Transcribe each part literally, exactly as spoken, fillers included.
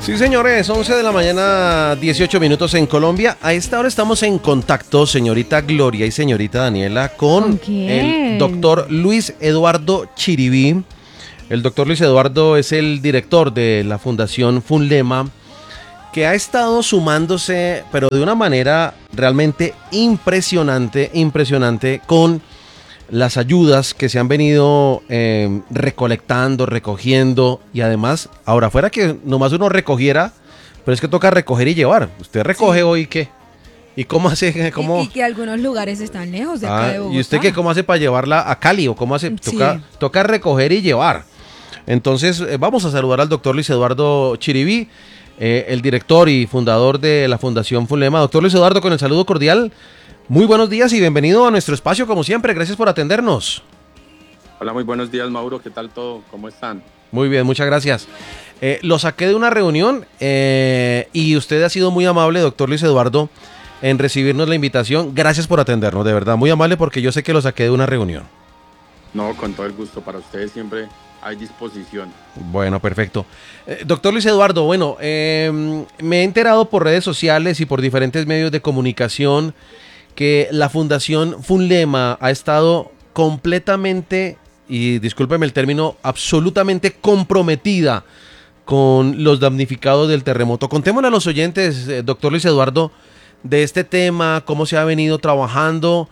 Sí, señores, once de la mañana, dieciocho minutos en Colombia. A esta hora estamos en contacto, señorita Gloria y señorita Daniela, con ¿Con el quién? doctor Luis Eduardo Chiriví. El doctor Luis Eduardo es el director de la Fundación Funlema, que ha estado sumándose, pero de una manera realmente impresionante, impresionante, con las ayudas que se han venido eh, recolectando, recogiendo, y además, ahora fuera que nomás uno recogiera, pero es que toca recoger y llevar. Usted recoge Sí. hoy, ¿qué? ¿Y cómo hace? Y, ¿Cómo? y que algunos lugares están lejos de acá Ah, de ¿y usted qué? Bogotá. ¿Cómo hace para llevarla a Cali? ¿O cómo hace? Sí. Toca, toca recoger y llevar. Entonces, eh, vamos a saludar al doctor Luis Eduardo Chiriví, eh, el director y fundador de la Fundación Funlema. Doctor Luis Eduardo, con el saludo cordial. Muy buenos días y bienvenido a nuestro espacio, como siempre. Gracias por atendernos. Hola, muy buenos días, Mauro. ¿Qué tal todo? ¿Cómo están? Muy bien, muchas gracias. Eh, lo saqué de una reunión eh, y usted ha sido muy amable, doctor Luis Eduardo, en recibirnos la invitación. Gracias por atendernos, de verdad, muy amable, porque yo sé que lo saqué de una reunión. No, con todo el gusto. Para ustedes siempre hay disposición. Bueno, perfecto. Eh, doctor Luis Eduardo, bueno, eh, me he enterado por redes sociales y por diferentes medios de comunicación que la Fundación Funlema ha estado completamente, y discúlpeme el término, absolutamente comprometida con los damnificados del terremoto. Contémosle a los oyentes, eh, doctor Luis Eduardo, de este tema, cómo se ha venido trabajando,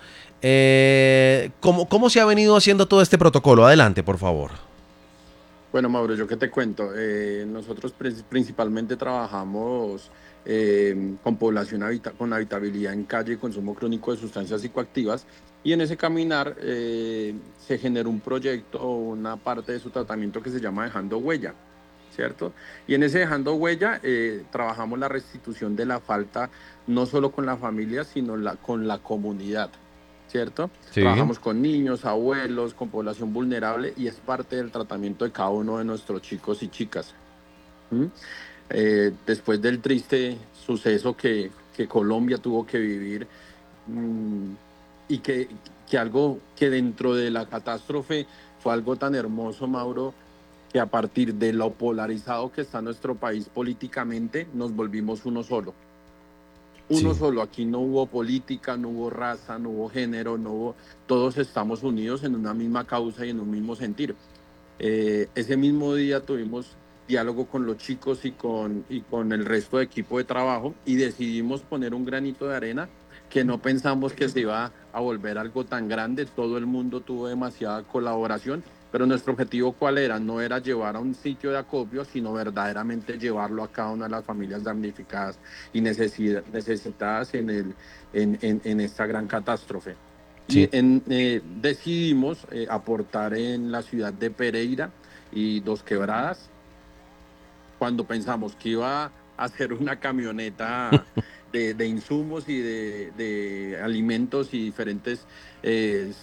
eh, cómo, cómo se ha venido haciendo todo este protocolo. Adelante, por favor. Bueno, Mauro, yo qué te cuento. Eh, nosotros prin- principalmente trabajamos eh, con población habita- con habitabilidad en calle y consumo crónico de sustancias psicoactivas. Y en ese caminar eh, se generó un proyecto o una parte de su tratamiento que se llama Dejando Huella, ¿cierto? Y en ese Dejando Huella eh, trabajamos la restitución de la falta no solo con la familia, sino la, con la comunidad, ¿cierto? Sí. Trabajamos con niños, abuelos, con población vulnerable y es parte del tratamiento de cada uno de nuestros chicos y chicas. ¿Mm? Eh, después del triste suceso que, que Colombia tuvo que vivir, mm, y que, que algo que dentro de la catástrofe fue algo tan hermoso, Mauro, que a partir de lo polarizado que está nuestro país políticamente, nos volvimos uno solo. Uno Sí. solo, aquí no hubo política, no hubo raza, no hubo género, no hubo, todos estamos unidos en una misma causa y en un mismo sentir. Eh, ese mismo día tuvimos diálogo con los chicos y con, y con el resto de equipo de trabajo y decidimos poner un granito de arena que no pensamos que se iba a volver algo tan grande. Todo el mundo tuvo demasiada colaboración, pero nuestro objetivo cuál era? No era llevar a un sitio de acopio, sino verdaderamente llevarlo a cada una de las familias damnificadas y necesitadas en, el, en, en, en esta gran catástrofe. Y Sí. en, eh, decidimos eh, aportar en la ciudad de Pereira y Dos Quebradas, cuando pensamos que iba a hacer una camioneta de, de insumos y de, de, alimentos y diferentes eh,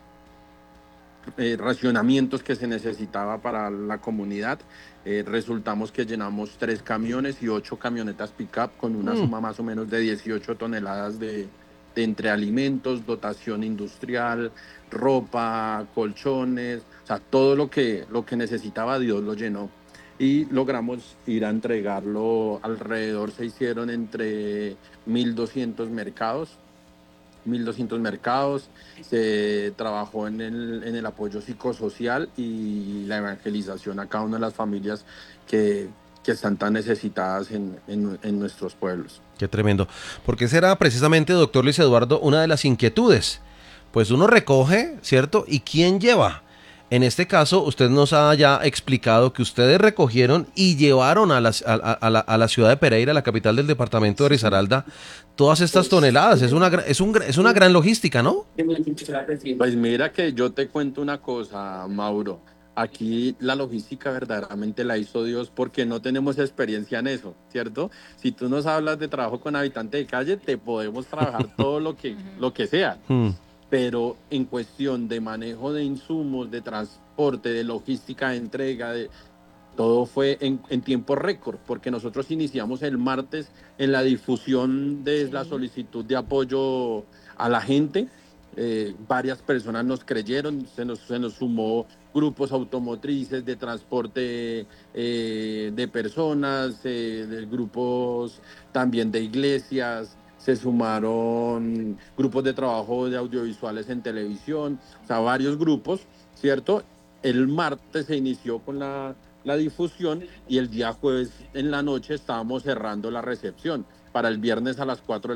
eh, racionamientos que se necesitaba para la comunidad. Eh, resultamos que llenamos tres camiones y ocho camionetas pick-up con una Mm. suma más o menos de dieciocho toneladas de, de entre alimentos, dotación industrial, ropa, colchones, o sea, todo lo que, lo que necesitaba Dios lo llenó. Y logramos ir a entregarlo alrededor, se hicieron entre mil doscientos mercados, mil doscientos mercados, se trabajó en el, en el apoyo psicosocial y la evangelización a cada una de las familias que, que están tan necesitadas en, en, en nuestros pueblos. Qué tremendo. Porque esa era precisamente, doctor Luis Eduardo, una de las inquietudes. Pues uno recoge, ¿cierto? ¿Y quién lleva? En este caso, usted nos ha ya explicado que ustedes recogieron y llevaron a, las, a, a, la, a la ciudad de Pereira, la capital del departamento de Risaralda, todas estas toneladas. Es una, es un, es una gran logística, ¿no? Pues mira que yo te cuento una cosa, Mauro. Aquí la logística verdaderamente la hizo Dios porque no tenemos experiencia en eso, ¿cierto? Si tú nos hablas de trabajo con habitante de calle, te podemos trabajar todo lo que, lo que sea. Hmm. Pero en cuestión de manejo de insumos, de transporte, de logística de entrega, de, todo fue en, en tiempo récord, porque nosotros iniciamos el martes en la difusión de la Sí. solicitud de apoyo a la gente eh, varias personas nos creyeron, se nos, se nos sumó grupos automotrices de transporte eh, de personas, eh, de grupos también de iglesias, se sumaron grupos de trabajo de audiovisuales en televisión, o sea, varios grupos, ¿cierto? El martes se inició con la, la difusión y el día jueves en la noche estábamos cerrando la recepción para el viernes a las cuatro